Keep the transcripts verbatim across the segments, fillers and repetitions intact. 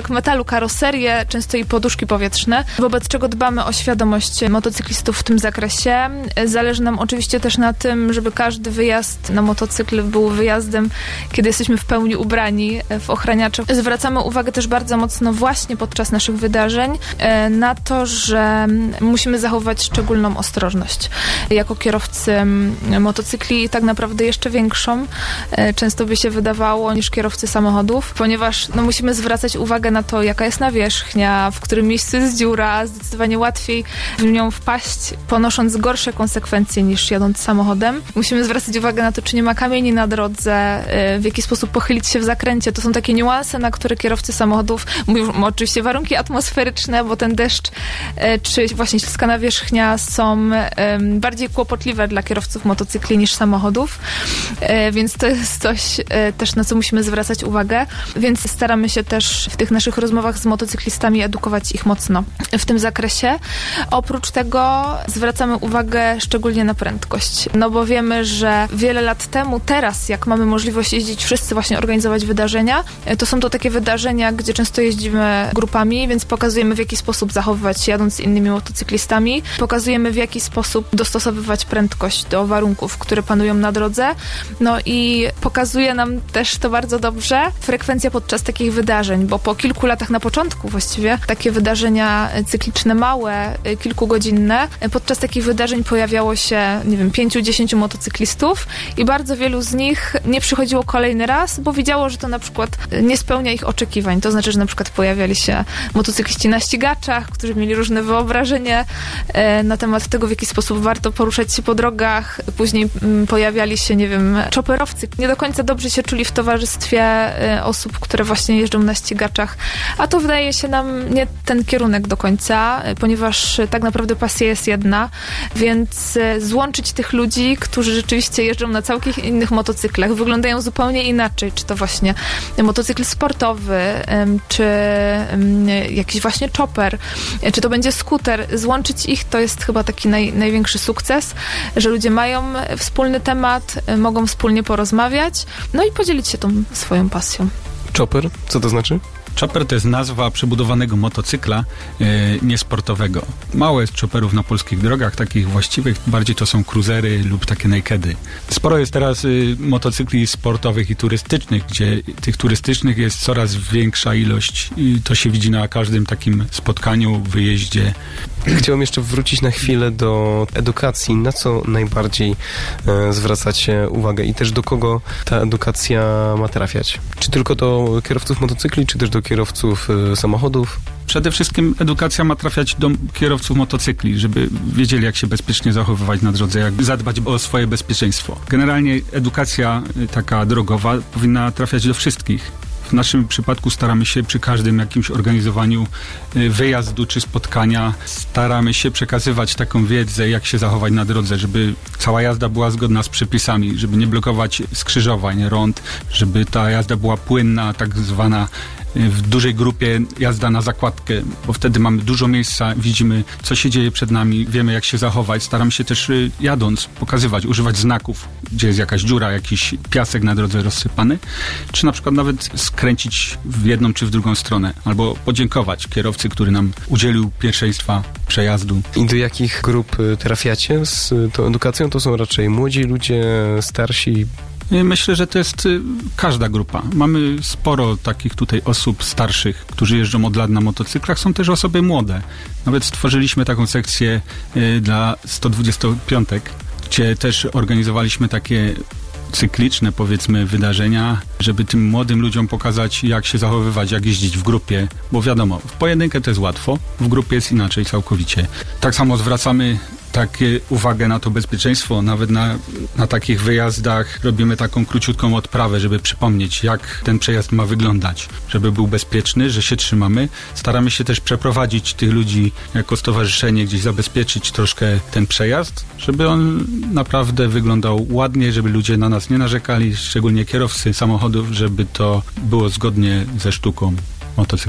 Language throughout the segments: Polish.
dodatek metalu, karoserię, często i poduszki powietrzne, wobec czego dbamy o świadomość motocyklistów w tym zakresie. Zależy nam oczywiście też na tym, żeby każdy wyjazd na motocykl był wyjazdem, kiedy jesteśmy w pełni ubrani w ochraniacze. Zwracamy uwagę też bardzo mocno właśnie podczas naszych wydarzeń na to, że musimy zachować szczególną ostrożność. Jako kierowcy motocykli i tak naprawdę jeszcze większą, często by się wydawało, niż kierowcy samochodów, ponieważ no, musimy zwracać uwagę na to, jaka jest nawierzchnia, w którym miejscu jest dziura, zdecydowanie łatwiej w nią wpaść, ponosząc gorsze konsekwencje niż jadąc samochodem. Musimy zwracać uwagę na to, czy nie ma kamieni na drodze, w jaki sposób pochylić się w zakręcie. To są takie niuanse, na które kierowcy samochodów mówią, oczywiście warunki atmosferyczne, bo ten deszcz czy właśnie śliska nawierzchnia są bardziej kłopotliwe dla kierowców motocykli niż samochodów, więc to jest coś też, na co musimy zwracać uwagę, więc staramy się też w tych naszych rozmowach z motocyklistami edukować ich mocno w tym zakresie. Oprócz tego zwracamy uwagę szczególnie na prędkość, no bo wiemy, że wiele lat temu, teraz jak mamy możliwość jeździć wszyscy, właśnie organizować wydarzenia, to są to takie wydarzenia, gdzie często jeździmy grupami, więc pokazujemy, w jaki sposób zachowywać się jadąc z innymi motocyklistami, pokazujemy, w jaki sposób dostosowywać prędkość do warunków, które panują na drodze, no i pokazuje nam też to bardzo dobrze frekwencja podczas takich wydarzeń, bo po kilku latach na początku właściwie takie wydarzenia cykliczne małe, kilkugodzinne, podczas takich wydarzeń pojawiało się, nie wiem, pięciu, dziesięciu motocyklistów i bardzo wielu z nich nie przychodziło kolejny raz, bo widziało, że to na przykład nie spełnia ich oczekiwań. To znaczy, że na przykład pojawiali się motocykliści na ścigaczach, którzy mieli różne wyobrażenie e, na temat tego, w jaki sposób warto poruszać się po drogach. Później m, pojawiali się, nie wiem, chopperowcy. Nie do końca dobrze się czuli w towarzystwie e, osób, które właśnie jeżdżą na ścigaczach. A to wydaje się nam nie ten kierunek do końca, e, ponieważ tak naprawdę pasja jest jedna, więc e, złączyć tych ludzi, którzy rzeczywiście jeżdżą na całkiem innych motocyklach, wyglądają zupełnie inaczej, czy to właśnie motocykl sportowy, e, czy e, jakiś właśnie chopper, e, czy to będzie skuter. Złączyć ich to jest chyba taki naj, największy sukces, że ludzie mają wspólny temat, e, mogą wspólnie porozmawiać, no i podzielić się tą swoją pasją. Chopper? Co to znaczy? Chopper to jest nazwa przebudowanego motocykla e, niesportowego. Mało jest chopperów na polskich drogach, takich właściwych, bardziej to są cruisery lub takie nakedy. Sporo jest teraz y, motocykli sportowych i turystycznych, gdzie tych turystycznych jest coraz większa ilość i to się widzi na każdym takim spotkaniu, wyjeździe. Chciałem jeszcze wrócić na chwilę do edukacji. Na co najbardziej e, zwracacie uwagę i też do kogo ta edukacja ma trafiać? Czy tylko do kierowców motocykli, czy też do kierowców e, samochodów? Przede wszystkim edukacja ma trafiać do kierowców motocykli, żeby wiedzieli, jak się bezpiecznie zachowywać na drodze, jak zadbać o swoje bezpieczeństwo. Generalnie edukacja taka drogowa powinna trafiać do wszystkich. W naszym przypadku staramy się przy każdym jakimś organizowaniu wyjazdu czy spotkania, staramy się przekazywać taką wiedzę, jak się zachować na drodze, żeby cała jazda była zgodna z przepisami, żeby nie blokować skrzyżowań, rond, żeby ta jazda była płynna, tak zwana w dużej grupie jazda na zakładkę, bo wtedy mamy dużo miejsca, widzimy, co się dzieje przed nami, wiemy, jak się zachować. Staram się też jadąc pokazywać, używać znaków, gdzie jest jakaś dziura, jakiś piasek na drodze rozsypany, czy na przykład nawet skręcić w jedną czy w drugą stronę, albo podziękować kierowcy, który nam udzielił pierwszeństwa przejazdu. I do jakich grup trafiacie z tą edukacją? To są raczej młodzi ludzie, starsi? Myślę, że to jest każda grupa. Mamy sporo takich tutaj osób starszych, którzy jeżdżą od lat na motocyklach. Są też osoby młode. Nawet stworzyliśmy taką sekcję dla sto dwudziestopiątek, gdzie też organizowaliśmy takie cykliczne, powiedzmy, wydarzenia, żeby tym młodym ludziom pokazać, jak się zachowywać, jak jeździć w grupie, bo wiadomo, w pojedynkę to jest łatwo, w grupie jest inaczej całkowicie. Tak samo zwracamy takie uwagę na to bezpieczeństwo, nawet na, na takich wyjazdach robimy taką króciutką odprawę, żeby przypomnieć, jak ten przejazd ma wyglądać, żeby był bezpieczny, że się trzymamy. Staramy się też przeprowadzić tych ludzi jako stowarzyszenie, gdzieś zabezpieczyć troszkę ten przejazd, żeby on naprawdę wyglądał ładnie, żeby ludzie na nas nie narzekali, szczególnie kierowcy samochodów, żeby to było zgodnie ze sztuką motocyklisty.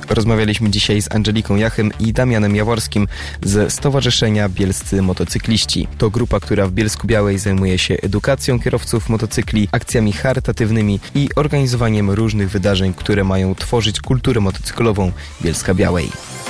Rozmawialiśmy dzisiaj z Angeliką Jachem i Damianem Jaworskim ze Stowarzyszenia Bielscy Motocykliści. To grupa, która w Bielsku-Białej zajmuje się edukacją kierowców motocykli, akcjami charytatywnymi i organizowaniem różnych wydarzeń, które mają tworzyć kulturę motocyklową Bielska-Białej.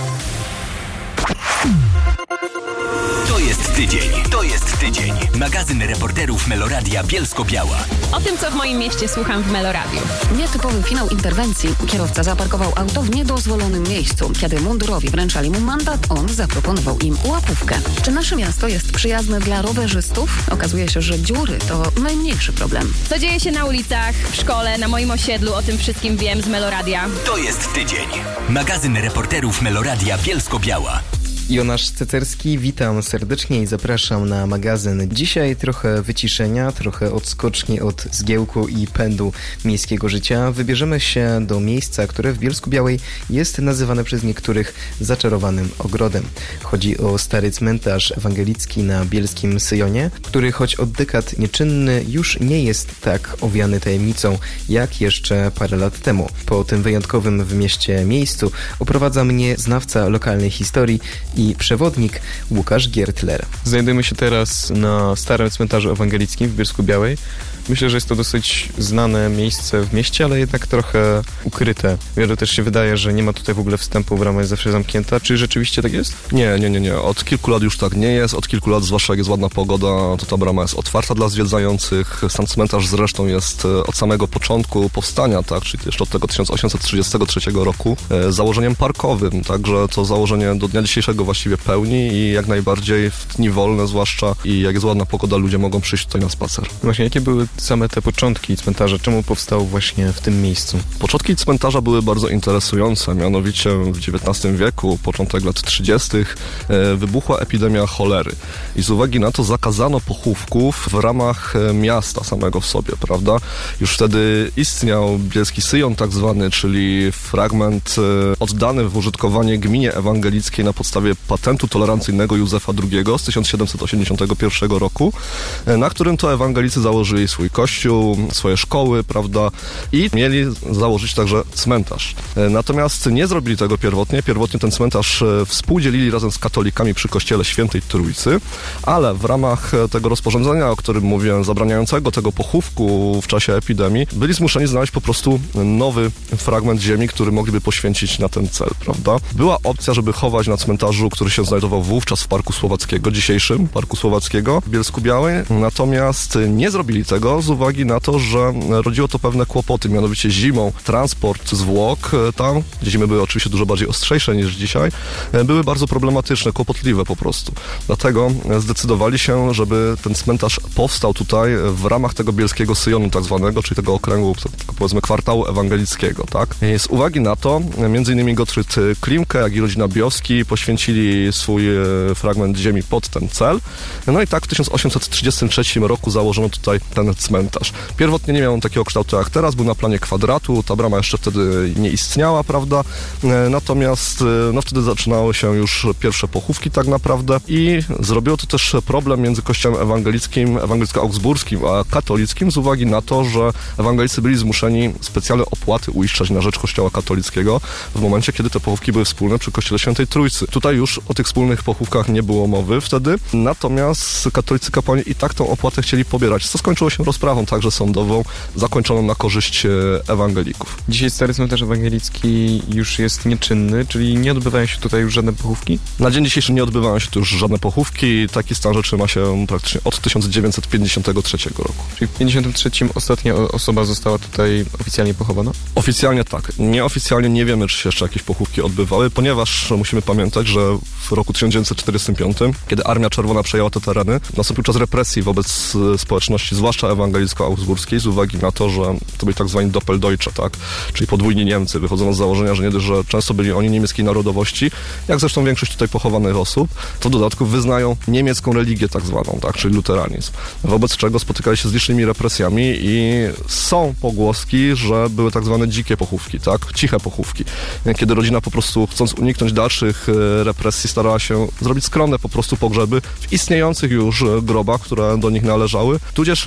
To jest tydzień, to jest tydzień. Magazyn reporterów Meloradia Bielsko-Biała. O tym, co w moim mieście słucham w Meloradiu. Nietypowy finał interwencji. Kierowca zaparkował auto w niedozwolonym miejscu. Kiedy mundurowi wręczali mu mandat, on zaproponował im łapówkę. Czy nasze miasto jest przyjazne dla rowerzystów? Okazuje się, że dziury to najmniejszy problem. Co dzieje się na ulicach, w szkole, na moim osiedlu, o tym wszystkim wiem z Meloradia. To jest tydzień. Magazyn reporterów Meloradia Bielsko-Biała. Jonasz Cecerski, witam serdecznie i zapraszam na magazyn. Dzisiaj trochę wyciszenia, trochę odskoczni od zgiełku i pędu miejskiego życia. Wybierzemy się do miejsca, które w Bielsku-Białej jest nazywane przez niektórych zaczarowanym ogrodem. Chodzi o stary cmentarz ewangelicki na bielskim Syjonie, który choć od dekad nieczynny, już nie jest tak owiany tajemnicą, jak jeszcze parę lat temu. Po tym wyjątkowym w mieście miejscu oprowadza mnie znawca lokalnej historii i przewodnik Łukasz Giertler. Znajdujemy się teraz na starym cmentarzu ewangelickim w Bielsku-Białej. Myślę, że jest to dosyć znane miejsce w mieście, ale jednak trochę ukryte. Wiele też się wydaje, że nie ma tutaj w ogóle wstępu, brama jest zawsze zamknięta. Czy rzeczywiście tak jest? Nie, nie, nie, nie. Od kilku lat już tak nie jest. Od kilku lat, zwłaszcza jak jest ładna pogoda, to ta brama jest otwarta dla zwiedzających. Sam cmentarz zresztą jest od samego początku powstania, tak, czyli jeszcze od tego tysiąc osiemset trzydziestego trzeciego roku, e, założeniem parkowym, także to założenie do dnia dzisiejszego właściwie pełni i jak najbardziej w dni wolne zwłaszcza i jak jest ładna pogoda, ludzie mogą przyjść tutaj na spacer. Właśnie, jakie były same te początki cmentarza? Czemu powstał właśnie w tym miejscu? Początki cmentarza były bardzo interesujące, mianowicie w dziewiętnastym wieku, początek lat trzydziestych, e, wybuchła epidemia cholery i z uwagi na to zakazano pochówków w ramach miasta samego w sobie, prawda? Już wtedy istniał Bielski Syjon tak zwany, czyli fragment e, oddany w użytkowanie gminie ewangelickiej na podstawie patentu tolerancyjnego Józefa drugiego z tysiąc siedemset osiemdziesiątego pierwszego roku, e, na którym to ewangelicy założyli swój kościół, swoje szkoły, prawda, i mieli założyć także cmentarz. Natomiast nie zrobili tego pierwotnie. Pierwotnie ten cmentarz współdzielili razem z katolikami przy kościele Świętej Trójcy, ale w ramach tego rozporządzenia, o którym mówiłem, zabraniającego tego pochówku w czasie epidemii, byli zmuszeni znaleźć po prostu nowy fragment ziemi, który mogliby poświęcić na ten cel, prawda. Była opcja, żeby chować na cmentarzu, który się znajdował wówczas w Parku Słowackiego, dzisiejszym Parku Słowackiego w Bielsku-Białej, natomiast nie zrobili tego z uwagi na to, że rodziło to pewne kłopoty, mianowicie zimą transport zwłok tam, gdzie zimy były oczywiście dużo bardziej ostrzejsze niż dzisiaj, były bardzo problematyczne, kłopotliwe po prostu. Dlatego zdecydowali się, żeby ten cmentarz powstał tutaj w ramach tego bielskiego Syjonu tak zwanego, czyli tego okręgu, tego powiedzmy kwartału ewangelickiego, tak? I z uwagi na to, między innymi Gottfried Klimke, jak i rodzina Biowski poświęcili swój fragment ziemi pod ten cel. No i tak w tysiąc osiemset trzydziestym trzecim roku założono tutaj ten cmentarz. Pierwotnie nie miał on takiego kształtu jak teraz, był na planie kwadratu, ta brama jeszcze wtedy nie istniała, prawda? Natomiast no wtedy zaczynały się już pierwsze pochówki tak naprawdę i zrobiło to też problem między kościołem ewangelickim, ewangelicko-augsburskim, a katolickim z uwagi na to, że ewangelicy byli zmuszeni specjalne opłaty uiszczać na rzecz kościoła katolickiego w momencie, kiedy te pochówki były wspólne przy kościele Świętej Trójcy. Tutaj już o tych wspólnych pochówkach nie było mowy wtedy, natomiast katolicy kapłani i tak tą opłatę chcieli pobierać, co skończyło się rozprawą także sądową, zakończoną na korzyść ewangelików. Dzisiaj stary cmentarz ewangelicki już jest nieczynny, czyli nie odbywają się tutaj już żadne pochówki? Na dzień dzisiejszy nie odbywają się tu już żadne pochówki. Taki stan rzeczy ma się praktycznie od tysiąc dziewięćset pięćdziesiątego trzeciego roku. Czyli w pięćdziesiątym trzecim ostatnia osoba została tutaj oficjalnie pochowana? Oficjalnie tak. Nieoficjalnie nie wiemy, czy się jeszcze jakieś pochówki odbywały, ponieważ musimy pamiętać, że w roku tysiąc dziewięćset czterdziestym piątym, kiedy Armia Czerwona przejęła te tereny, nastąpił czas represji wobec społeczności, zwłaszcza ewangelicko-augsburskiej, z uwagi na to, że to byli tak zwani Doppeldeutsche, tak? Czyli podwójni Niemcy, wychodząc z założenia, że nie dość, że często byli oni niemieckiej narodowości, jak zresztą większość tutaj pochowanych osób, to w dodatku wyznają niemiecką religię tak zwaną, tak? Czyli luteranizm. Wobec czego spotykali się z licznymi represjami i są pogłoski, że były tak zwane dzikie pochówki, tak? Ciche pochówki. Kiedy rodzina po prostu, chcąc uniknąć dalszych represji, starała się zrobić skromne po prostu pogrzeby w istniejących już grobach, które do nich należały. Tudzież jest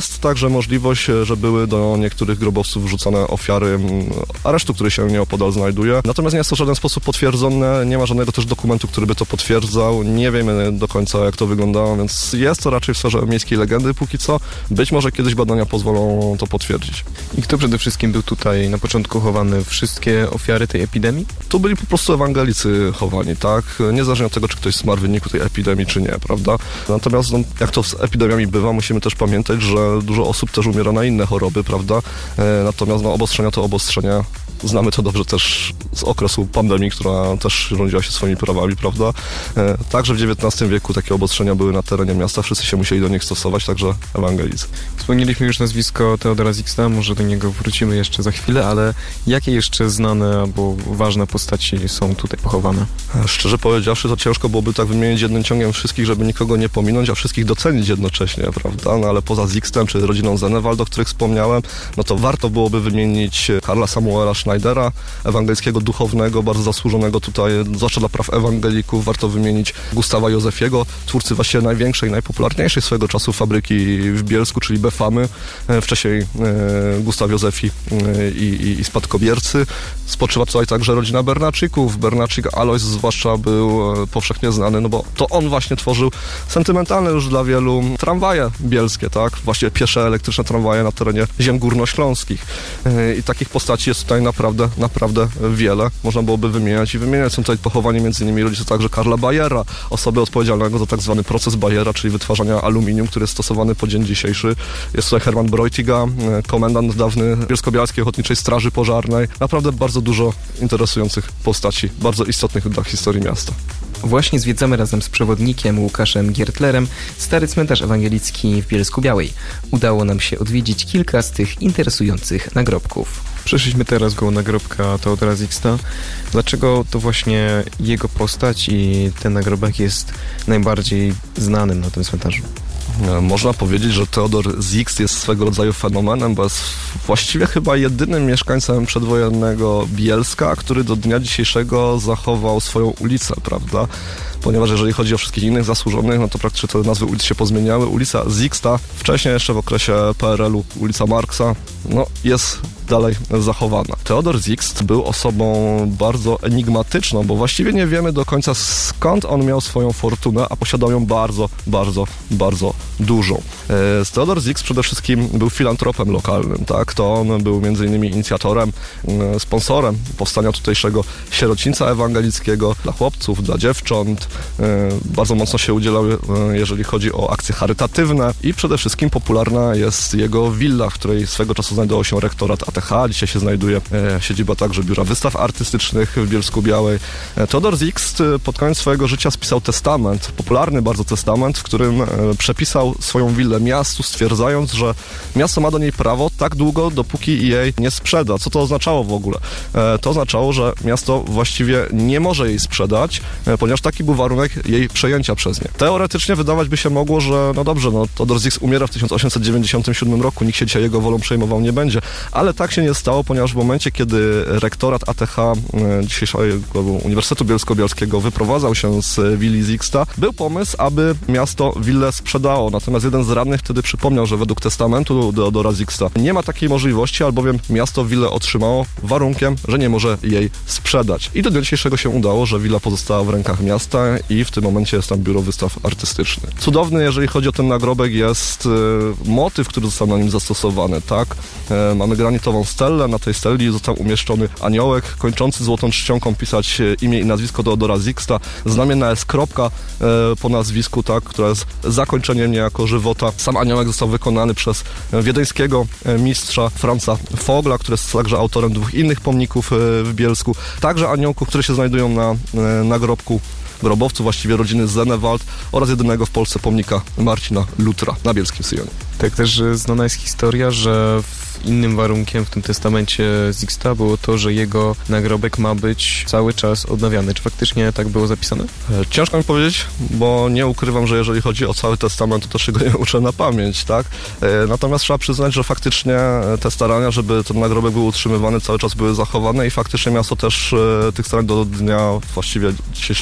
Jest także możliwość, że były do niektórych grobowców wrzucone ofiary aresztu, który się nieopodal znajduje. Natomiast nie jest to w żaden sposób potwierdzone, nie ma żadnego też dokumentu, który by to potwierdzał. Nie wiemy do końca, jak to wyglądało, więc jest to raczej w sferze miejskiej legendy póki co. Być może kiedyś badania pozwolą to potwierdzić. I kto przede wszystkim był tutaj na początku chowany? Wszystkie ofiary tej epidemii? Tu byli po prostu ewangelicy chowani, tak? Niezależnie od tego, czy ktoś zmarł w wyniku tej epidemii, czy nie, prawda? Natomiast, no, jak to z epidemiami bywa, musimy też pamiętać, że dużo osób też umiera na inne choroby, prawda? E, natomiast, no, obostrzenia to obostrzenia. Znamy to dobrze też z okresu pandemii, która też rządziła się swoimi prawami, prawda? E, także w dziewiętnastym wieku takie obostrzenia były na terenie miasta, wszyscy się musieli do nich stosować, także ewangelicy. Wspomnieliśmy już nazwisko Teodora Zixta, może do niego wrócimy jeszcze za chwilę, ale jakie jeszcze znane albo ważne postaci są tutaj pochowane? E, szczerze powiedziawszy, to ciężko byłoby tak wymienić jednym ciągiem wszystkich, żeby nikogo nie pominąć, a wszystkich docenić jednocześnie, prawda? No ale poza Zixtem, czy rodziną Zennewald, o których wspomniałem, no to warto byłoby wymienić Karla Samuela Schneidera, ewangelickiego duchownego, bardzo zasłużonego tutaj, zwłaszcza dla praw ewangelików. Warto wymienić Gustawa Józefiego, twórcy właściwie największej, najpopularniejszej swojego czasu fabryki w Bielsku, czyli Befamy. Wcześniej e, Gustaw Józefi e, i, i spadkobiercy. Spoczywa tutaj także rodzina Bernaczyków. Bernaczyk Alojz zwłaszcza był e, powszechnie znany, no bo to on właśnie tworzył sentymentalne już dla wielu tramwaje bielskie, tak? Właściwie pierwsze elektryczne tramwaje na terenie ziem górnośląskich. E, I takich postaci jest tutaj naprawdę, naprawdę wiele. Można byłoby wymieniać i wymieniać. Są tutaj pochowani między innymi rodzice także Karla Bayera, osoby odpowiedzialnego za tak zwany proces Bayera, czyli wytwarzania aluminium, który jest stosowany po dzień dzisiejszy. Jest tutaj Herman Brojtiga, komendant dawny Bielsko-Bialskiej Ochotniczej Straży Pożarnej. Naprawdę bardzo dużo interesujących postaci, bardzo istotnych dla historii miasta. Właśnie zwiedzamy razem z przewodnikiem Łukaszem Giertlerem stary cmentarz ewangelicki w Bielsku-Białej. Udało nam się odwiedzić kilka z tych interesujących nagrobków. Przeszliśmy teraz koło nagrobka Teodora Zixta. Dlaczego to właśnie jego postać i ten nagrobek jest najbardziej znanym na tym cmentarzu? Można powiedzieć, że Teodor Zixt jest swego rodzaju fenomenem, bo jest właściwie chyba jedynym mieszkańcem przedwojennego Bielska, który do dnia dzisiejszego zachował swoją ulicę, prawda? Ponieważ jeżeli chodzi o wszystkich innych zasłużonych, no to praktycznie te nazwy ulic się pozmieniały. Ulica Zixta, wcześniej jeszcze w okresie P R L u ulica Marksa, no jest dalej zachowana. Teodor Zixt był osobą bardzo enigmatyczną, bo właściwie nie wiemy do końca skąd on miał swoją fortunę, a posiadał ją bardzo, bardzo, bardzo dużą. Teodor Zixt przede wszystkim był filantropem lokalnym, tak? To on był między innymi inicjatorem, sponsorem powstania tutejszego sierocińca ewangelickiego dla chłopców, dla dziewcząt. Bardzo mocno się udzielał, jeżeli chodzi o akcje charytatywne i przede wszystkim popularna jest jego willa, w której swego czasu znajdował się rektorat A T H. Dzisiaj się znajduje siedziba także Biura Wystaw Artystycznych w Bielsku-Białej. Teodor Zixt pod koniec swojego życia spisał testament, popularny bardzo testament, w którym przepisał swoją willę miastu, stwierdzając, że miasto ma do niej prawo tak długo, dopóki jej nie sprzeda. Co to oznaczało w ogóle? To oznaczało, że miasto właściwie nie może jej sprzedać, ponieważ taki był warunek jej przejęcia przez nie. Teoretycznie wydawać by się mogło, że no dobrze, no Teodor Zixt umiera w tysiąc osiemset dziewięćdziesiątym siódmym roku, nikt się dzisiaj jego wolą przejmował nie będzie, ale tak się nie stało, ponieważ w momencie, kiedy rektorat A T H dzisiejszego Uniwersytetu Bielsko-Bialskiego wyprowadzał się z willi Zixta, był pomysł, aby miasto willę sprzedało. Natomiast jeden z radnych wtedy przypomniał, że według testamentu Teodora Zixta nie ma takiej możliwości, albowiem miasto willę otrzymało warunkiem, że nie może jej sprzedać. I do dnia dzisiejszego się udało, że willa pozostała w rękach miasta i w tym momencie jest tam Biuro Wystaw Artystycznych. Cudowny, jeżeli chodzi o ten nagrobek, jest motyw, który został na nim zastosowany, tak? Mamy granitową stelę, na tej steli został umieszczony aniołek kończący złotą czcionką pisać imię i nazwisko Teodora Zixta. Znamienna jest kropka po nazwisku, tak, która jest zakończeniem niejako żywota. Sam aniołek został wykonany przez wiedeńskiego mistrza Franza Fogla, który jest także autorem dwóch innych pomników w Bielsku. Także aniołków, które się znajdują na nagrobku grobowców, właściwie rodziny Zennewald oraz jedynego w Polsce pomnika Marcina Lutra na Bielskim Syjonie. Tak też znana jest historia, że innym warunkiem w tym testamencie Zixta było to, że jego nagrobek ma być cały czas odnawiany. Czy faktycznie tak było zapisane? Ciężko mi powiedzieć, bo nie ukrywam, że jeżeli chodzi o cały testament, to też się go nie uczę na pamięć, tak? Natomiast trzeba przyznać, że faktycznie te starania, żeby ten nagrobek był utrzymywany, cały czas były zachowane i faktycznie miasto też tych starań do dnia właściwie dzisiejszego dokłada.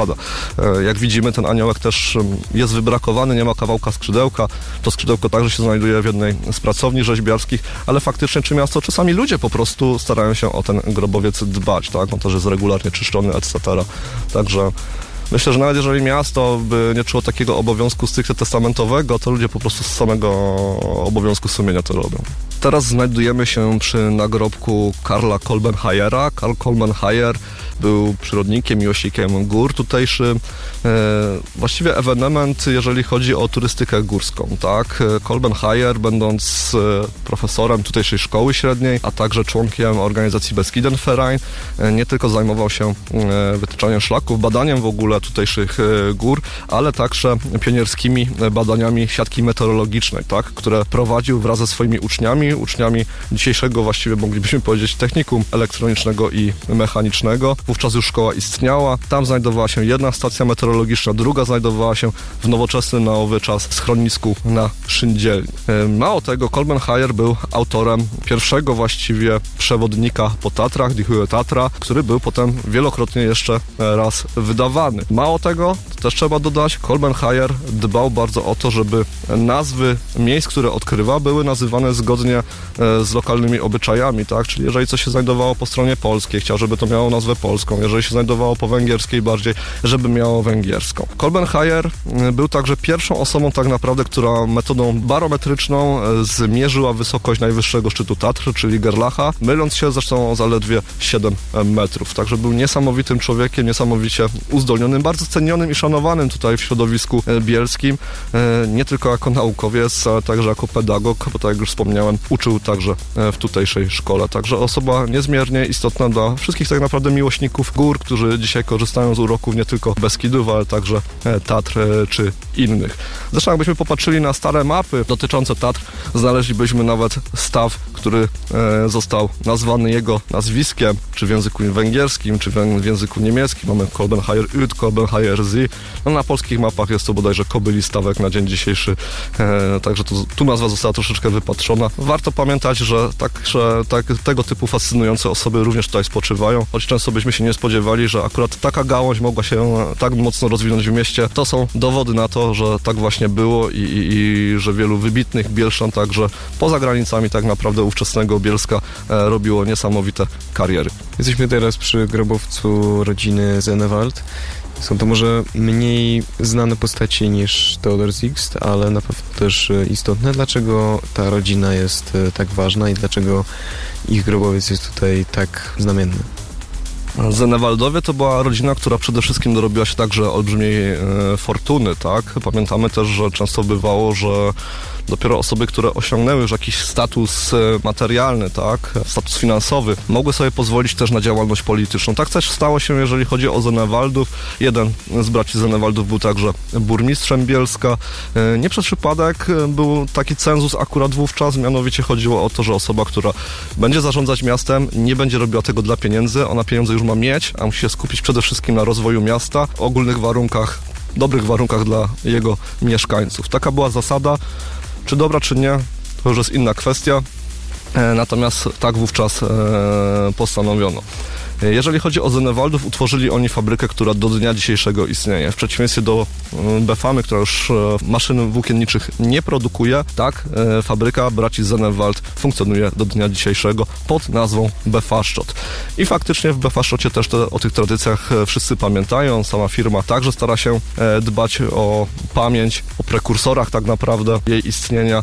składa. Jak widzimy, ten aniołek też jest wybrakowany, nie ma kawałka skrzydełka. To skrzydełko także się znajduje w jednej z pracowni rzeźbiarskich, ale faktycznie czy miasto, czy sami ludzie po prostu starają się o ten grobowiec dbać, tak? On też jest regularnie czyszczony, et cetera. Także myślę, że nawet jeżeli miasto by nie czuło takiego obowiązku stricte testamentowego, to ludzie po prostu z samego obowiązku sumienia to robią. Teraz znajdujemy się przy nagrobku Karla Kolbenheiera. Karl Kolbenheier był przyrodnikiem, miłośnikiem gór tutejszym. E, właściwie ewenement, jeżeli chodzi o turystykę górską, tak? Kolbenheier, będąc e, profesorem tutejszej szkoły średniej, a także członkiem organizacji Beskidenverein, e, nie tylko zajmował się e, wytyczaniem szlaków, badaniem w ogóle tutejszych e, gór, ale także pionierskimi badaniami siatki meteorologicznej, tak? Które prowadził wraz ze swoimi uczniami, uczniami dzisiejszego właściwie moglibyśmy powiedzieć technikum elektronicznego i mechanicznego. Wówczas już szkoła istniała. Tam znajdowała się jedna stacja meteorologiczna, druga znajdowała się w nowoczesnym na owy czas schronisku na Szyndzielni. Mało tego, Kolbenheier był autorem pierwszego właściwie przewodnika po Tatrach, Die Hohe Tatra, który był potem wielokrotnie jeszcze raz wydawany. Mało tego, to też trzeba dodać, Kolbenheier dbał bardzo o to, żeby nazwy miejsc, które odkrywa, były nazywane zgodnie z lokalnymi obyczajami, tak? Czyli jeżeli coś się znajdowało po stronie polskiej, chciał, żeby to miało nazwę polską, jeżeli się znajdowało po węgierskiej bardziej, żeby miało węgierską. Kolbenheier był także pierwszą osobą tak naprawdę, która metodą barometryczną zmierzyła wysokość najwyższego szczytu Tatr, czyli Gerlacha, myląc się zresztą o zaledwie siedem metrów. Także był niesamowitym człowiekiem, niesamowicie uzdolnionym, bardzo cenionym i szanowanym tutaj w środowisku bielskim, nie tylko jako naukowiec, ale także jako pedagog, bo tak jak już wspomniałem, uczył także w tutejszej szkole. Także osoba niezmiernie istotna dla wszystkich tak naprawdę miłośników gór, którzy dzisiaj korzystają z uroków nie tylko Beskidów, ale także Tatr czy innych. Zresztą jakbyśmy popatrzyli na stare mapy dotyczące Tatr, znaleźlibyśmy nawet staw, który został nazwany jego nazwiskiem, czy w języku węgierskim, czy w języku niemieckim. Mamy Kolbenheier Üd, Kolbenheier See. No, na polskich mapach jest to bodajże Kobyli Stawek na dzień dzisiejszy, także to, tu nazwa została troszeczkę wypatrzona. Warto pamiętać, że, tak, że tak, tego typu fascynujące osoby również tutaj spoczywają, choć często byśmy się nie spodziewali, że akurat taka gałąź mogła się tak mocno rozwinąć w mieście. To są dowody na to, że tak właśnie było i, i, i że wielu wybitnych Bielszan także poza granicami tak naprawdę ówczesnego Bielska e, robiło niesamowite kariery. Jesteśmy teraz przy grobowcu rodziny Zennewald. Są to może mniej znane postaci niż Theodor Sixt, ale na pewno też istotne. Dlaczego ta rodzina jest tak ważna i dlaczego ich grobowiec jest tutaj tak znamienny? Zennewaldowie to była rodzina, która przede wszystkim dorobiła się także olbrzymiej e, fortuny, tak? Pamiętamy też, że często bywało, że dopiero osoby, które osiągnęły już jakiś status materialny, tak, status finansowy, mogły sobie pozwolić też na działalność polityczną. Tak też stało się, jeżeli chodzi o Zennewaldów. Jeden z braci Zennewaldów był także burmistrzem Bielska. Nie przez przypadek był taki cenzus akurat wówczas, mianowicie chodziło o to, że osoba, która będzie zarządzać miastem, nie będzie robiła tego dla pieniędzy, ona pieniądze już ma mieć, a musi się skupić przede wszystkim na rozwoju miasta, o ogólnych warunkach, dobrych warunkach dla jego mieszkańców. Taka była zasada. Czy dobra, czy nie, to już jest inna kwestia, e, natomiast tak wówczas e, postanowiono. Jeżeli chodzi o Zennewaldów, utworzyli oni fabrykę, która do dnia dzisiejszego istnieje. W przeciwieństwie do Befamy, która już maszyn włókienniczych nie produkuje, tak, fabryka braci Zennewald funkcjonuje do dnia dzisiejszego pod nazwą Befaszczot. I faktycznie w Befaszczocie też te, o tych tradycjach wszyscy pamiętają. Sama firma także stara się dbać o pamięć, o prekursorach tak naprawdę jej istnienia.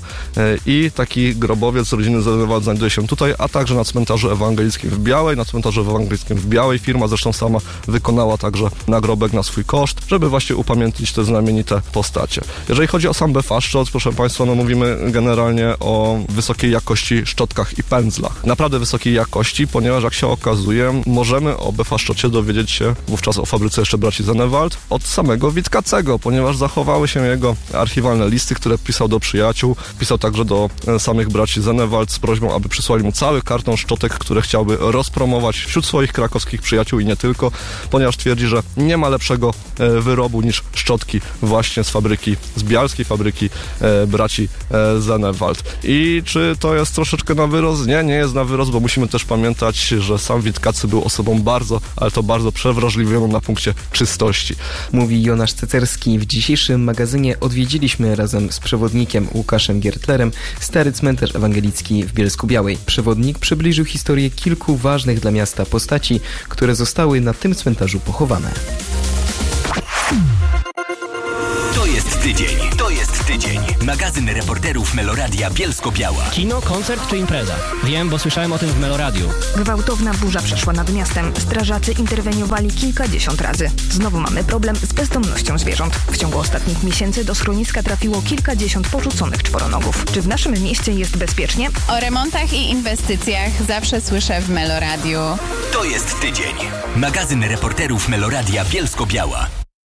I taki grobowiec rodziny Zennewald znajduje się tutaj, a także na cmentarzu ewangelickim w Białej, na cmentarzu ewangelickim w Białej. Firma zresztą sama wykonała także nagrobek na swój koszt, żeby właśnie upamiętnić te znamienite postacie. Jeżeli chodzi o sam Befaszczot, proszę Państwa, no mówimy generalnie o wysokiej jakości szczotkach i pędzlach. Naprawdę wysokiej jakości, ponieważ jak się okazuje, możemy o Befaszczocie dowiedzieć się wówczas o fabryce jeszcze braci Zennewald od samego Witkacego, ponieważ zachowały się jego archiwalne listy, które pisał do przyjaciół, pisał także do samych braci Zennewald z prośbą, aby przysłali mu cały karton szczotek, które chciałby rozpromować wśród swoich moich krakowskich przyjaciół i nie tylko, ponieważ twierdzi, że nie ma lepszego e, wyrobu niż szczotki właśnie z fabryki, z bialskiej fabryki e, braci e, Zenewald. I czy to jest troszeczkę na wyrost? Nie, nie jest na wyrost, bo musimy też pamiętać, że sam Witkacy był osobą bardzo, ale to bardzo przewrażliwioną na punkcie czystości. Mówi Jonasz Cecerski. W dzisiejszym magazynie odwiedziliśmy razem z przewodnikiem Łukaszem Giertlerem Stary Cmentarz Ewangelicki w Bielsku-Białej. Przewodnik przybliżył historię kilku ważnych dla miasta postaci, które zostały na tym cmentarzu pochowane. To jest tydzień. To jest tydzień. Magazyn reporterów Meloradia Bielsko-Biała. Kino, koncert czy impreza? Wiem, bo słyszałem o tym w Meloradiu. Gwałtowna burza przeszła nad miastem. Strażacy interweniowali kilkadziesiąt razy. Znowu mamy problem z bezdomnością zwierząt. W ciągu ostatnich miesięcy do schroniska trafiło kilkadziesiąt porzuconych czworonogów. Czy w naszym mieście jest bezpiecznie? O remontach i inwestycjach zawsze słyszę w Meloradiu. To jest tydzień. Magazyn reporterów Meloradia Bielsko-Biała.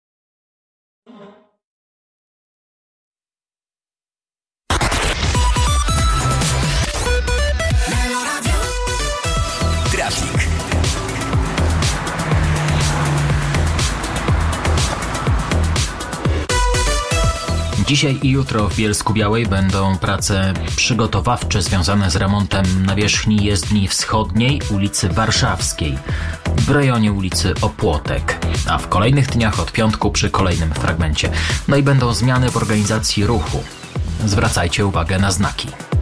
Trafik. Dzisiaj i jutro w Bielsku-Białej będą prace przygotowawcze związane z remontem nawierzchni jezdni wschodniej ulicy Warszawskiej w rejonie ulicy Opłotek, a w kolejnych dniach od piątku przy kolejnym fragmencie. No i będą zmiany w organizacji ruchu. Zwracajcie uwagę na znaki.